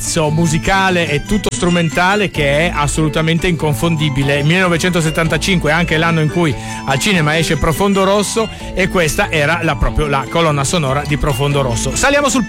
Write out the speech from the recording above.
pezzo musicale e tutto strumentale che è assolutamente inconfondibile. 1975 è anche l'anno in cui al cinema esce Profondo Rosso, e questa era proprio la colonna sonora di Profondo Rosso. Saliamo sul